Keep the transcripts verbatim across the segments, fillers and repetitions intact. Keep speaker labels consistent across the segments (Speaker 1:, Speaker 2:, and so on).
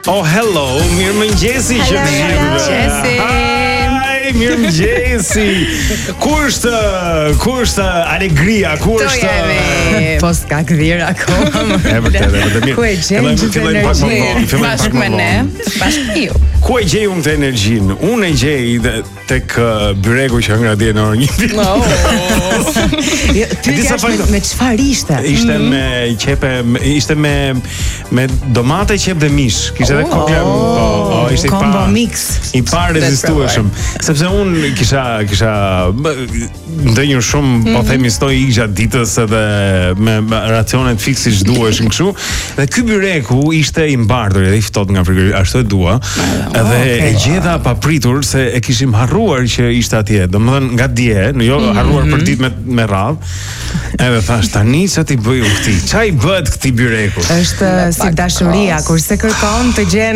Speaker 1: Oh, hello, mirëmëngjesi që
Speaker 2: Mirëmëngjesi.
Speaker 1: Hi, mirëmëngjesi. Ku është, ku është alegria, ku është?
Speaker 2: Po s'ka këdhir akoma.
Speaker 1: E vërtetë, e vërtetë.
Speaker 2: Ku e gjen këtë energji?
Speaker 1: Bashkë
Speaker 2: me ne, bashkë ju.
Speaker 1: Ku e gjej unë të energjinë? Unë e gjej dhe tek uh, byregu që hëngra dje në orë një.
Speaker 2: Jo, pyetja është me çfarë ishte?
Speaker 1: Ishte me qepe, me- ishte me me domate, qep dhe mish. Kishte edhe kokla, po, po, ishte i
Speaker 2: Combo
Speaker 1: pa
Speaker 2: mix.
Speaker 1: i pa rezistueshëm. Sepse unë kisha kisha bë- ndënjur shumë, po themi stoj ik gjatë ditës edhe me me racionet fikse që duheshin kështu. Dhe ky byreku ishte i mbartur, edhe i ftohtë nga frigori, ashtu e dua. Edhe e gjeta pa pritur se e kishim harruar që ishte atje. Domethënë nga dje, në jo harruar për ditë me me radhë. Edhe thash tani ç'a ti bëj unë këtij? Ç'a i bëhet këtij byreku?
Speaker 2: Është si dashuria, kur se kërkon të gjen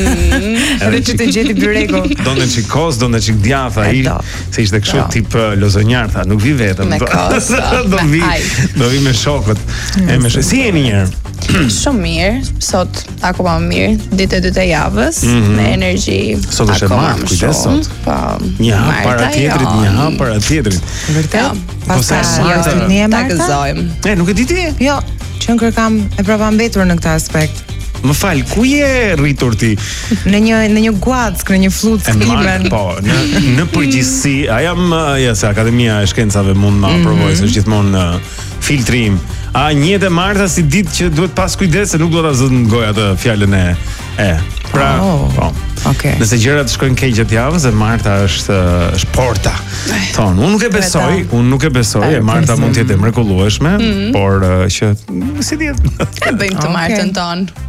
Speaker 2: edhe që të gjeti byreku.
Speaker 1: Donte çikos, donte çik djath ai,
Speaker 2: Eto.
Speaker 1: se ishte kështu
Speaker 2: Po.
Speaker 1: tip uh, lozonjar, tha, nuk vi vetëm.
Speaker 3: Me kos,
Speaker 1: do
Speaker 3: me
Speaker 1: vi,
Speaker 3: aj.
Speaker 1: do vi me shokët. E me sh- si jeni një herë?
Speaker 3: Shumë mirë, sot akoma më mirë, ditë e dytë e javës, me energji.
Speaker 1: Sot është e
Speaker 3: akoma
Speaker 1: martë,
Speaker 3: më
Speaker 1: kujdes
Speaker 3: shumë.
Speaker 1: sot.
Speaker 3: Po.
Speaker 1: Një hap
Speaker 3: Marta
Speaker 1: para tjetrit,
Speaker 3: jo.
Speaker 1: një hap para tjetrit.
Speaker 2: Vërtet?
Speaker 3: Ja.
Speaker 2: Pas
Speaker 1: Po sa
Speaker 2: ka
Speaker 1: e Marta-
Speaker 2: një e
Speaker 3: Ta
Speaker 2: Marta?
Speaker 3: gëzojmë.
Speaker 1: E, nuk e di ti?
Speaker 2: Jo, që në kërkam e prapa mbetur në këtë aspekt.
Speaker 1: Më fal, ku je rritur ti?
Speaker 2: Në një në një guack, në një flutë
Speaker 1: E marr,
Speaker 2: skimen.
Speaker 1: po, në në përgjithësi, a jam uh, ja se Akademia e Shkencave mund ma provoj, se është gjithmonë uh, filtri im. A njët e marta si ditë që duhet pas kujdes, se nuk do ta zë në gojë atë fjalën e e. Pra,
Speaker 2: Oh,
Speaker 1: po.
Speaker 2: okay.
Speaker 1: Nëse gjërat shkojnë keq gjatë javës, e marta është uh, është porta. Thon, unë nuk e besoj, unë nuk e besoj, e marta mund të jetë e mrekullueshme, por uh, që si dihet.
Speaker 3: E bëjmë të
Speaker 2: Okej.
Speaker 3: martën tonë.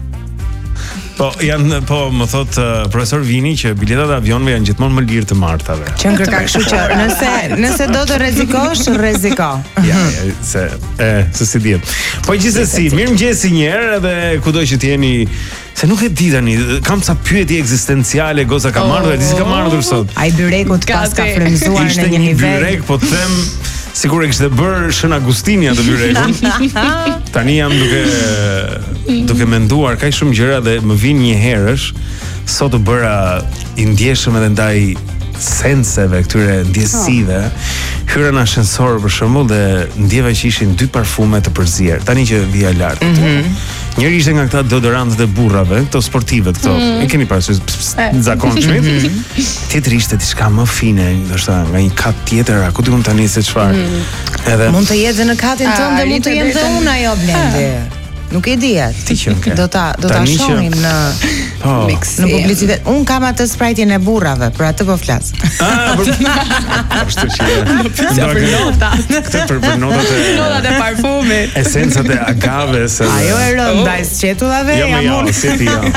Speaker 1: Po janë, po më thot uh, profesor Vini që biletat e avionëve janë gjithmonë më lirë të martave.
Speaker 2: Që në kërka, kështu që nëse nëse do të rrezikosh, rreziko.
Speaker 1: Ja, ja, se e se si dihet. Po gjithsesi, mirëmëngjesi një herë edhe kudo që të jeni, se nuk e di tani, kam ca pyetje ekzistenciale, goza ka marrë, e di si ka marrë sot.
Speaker 2: Ai byreku të pas ka
Speaker 3: Gati.
Speaker 2: frymzuar
Speaker 1: Ishte
Speaker 2: në një
Speaker 1: një
Speaker 2: nivel.
Speaker 1: byrek, po të them sigur e kishte bërë Shën Agustini atë byrekun. Tani jam duke duke menduar kaq shumë gjëra dhe më vin një herësh sot u bëra i ndjeshëm edhe ndaj senseve, këtyre ndjesive. Hyra në ashensor për shembull dhe ndjeva që ishin dy parfume të përzier. Tani që vija lart. Njëri ishte nga këta deodorantët e burrave, këto sportive këto. E keni parasysh në zakonshmit. Tjetri ishte diçka më fine, ndoshta nga një kat tjetër, a ku diun tani se çfarë. Edhe
Speaker 2: Mund të jetë në katin
Speaker 3: A,
Speaker 2: tënd dhe mund të
Speaker 3: rritë
Speaker 2: jem dhe
Speaker 3: drejtën.
Speaker 2: unë ajo Blendi. Nuk e di atë.
Speaker 1: Ti që nke.
Speaker 2: Do ta do ta
Speaker 1: Tani që-
Speaker 2: shohim në
Speaker 1: po.
Speaker 2: në publicitet. Un kam atë sprajtjen e burrave, për atë po flas.
Speaker 1: Ah, për Ashtu që.
Speaker 3: Për notat.
Speaker 1: Këtë për për notat e
Speaker 3: Notat e parfumit.
Speaker 1: esencat e agaves. edhe-
Speaker 2: Ajo e rënd ndaj sqetullave,
Speaker 1: Jo, me
Speaker 2: jam
Speaker 1: jo,
Speaker 2: unë.
Speaker 1: si ti jo.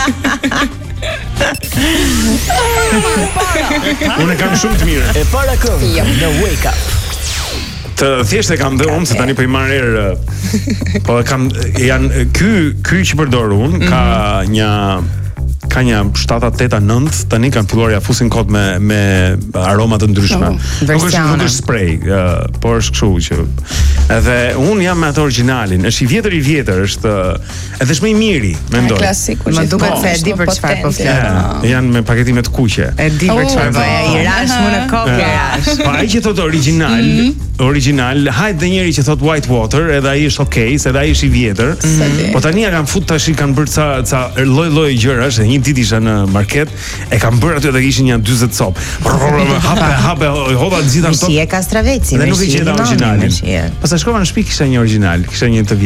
Speaker 1: Unë e kam shumë të mirë.
Speaker 4: E para këngë në Wake Up.
Speaker 1: Të thjesht e kam dhe unë, se tani po i marr erë. Po e kam janë ky ky që përdor unë ka një ka një shtat tetë nëntë, tani kanë filluar ja fusin kot me me aroma të ndryshme.
Speaker 3: Oh,
Speaker 1: Nuk është
Speaker 2: versione.
Speaker 1: nuk është spray, uh, por është kështu që edhe unë jam me atë origjinalin. Është i vjetër i vjetër, është uh, edhe është më i miri, mendoj.
Speaker 3: Klasiku.
Speaker 2: Më duket
Speaker 3: gjithmonë,
Speaker 2: se e di
Speaker 3: është
Speaker 2: për
Speaker 3: më
Speaker 2: çfarë po
Speaker 3: potente.
Speaker 2: flet.
Speaker 1: Ja, janë me paketime të kuqe.
Speaker 2: E di për
Speaker 3: Oh,
Speaker 2: çfarë po
Speaker 3: po.
Speaker 2: i rash më në kokë rash.
Speaker 1: Po ai që thot original, original, hajt dhe njëri që thot white water, edhe ai është okay, se edhe ai është i vjetër.
Speaker 3: di.
Speaker 1: Po tani ja kanë fut tash i kanë bërë ca ca lloj-lloj gjërash, dhe një ditë isha në market, e kanë bërë aty dhe kishin një dyzet copë. Hape, hape, hodha të gjitha në
Speaker 2: Si
Speaker 1: top.
Speaker 2: e Kastraveci,
Speaker 1: Dhe nuk e gjeta originalin.
Speaker 2: origjinalin.
Speaker 1: Pastaj shkova në shtëpi, kisha një original, kisha një të